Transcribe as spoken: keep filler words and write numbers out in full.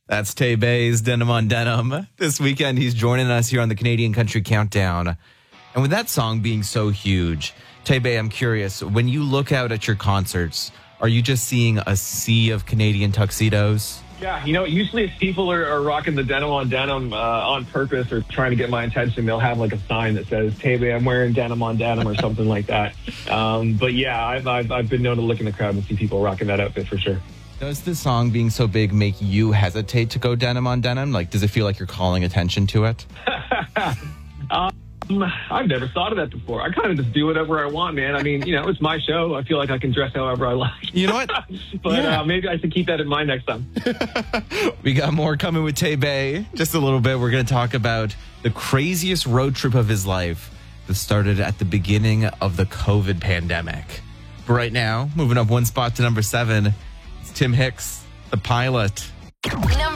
That's Tay Bay's Denim on Denim. This weekend, he's joining us here on the Canadian Country Countdown. And with that song being so huge, Tay Bay, I'm curious, when you look out at your concerts, are you just seeing a sea of Canadian tuxedos? Yeah, you know, usually if people are, are rocking the denim on denim uh, on purpose or trying to get my attention, they'll have like a sign that says, Tay Bay, I'm wearing denim on denim or something like that. Um, but yeah, I've, I've, I've been known to look in the crowd and see people rocking that outfit for sure. Does this song being so big make you hesitate to go denim on denim? Like, does it feel like you're calling attention to it? um, I've never thought of that before. I kind of just do whatever I want, man. I mean, you know, it's my show. I feel like I can dress however I like. You know what? but yeah. uh, maybe I should keep that in mind next time. We got more coming with Tay Bay. Just a little bit. We're going to talk about the craziest road trip of his life that started at the beginning of the COVID pandemic. But right now, moving up one spot to number seven, Tim Hicks, The Pilot. No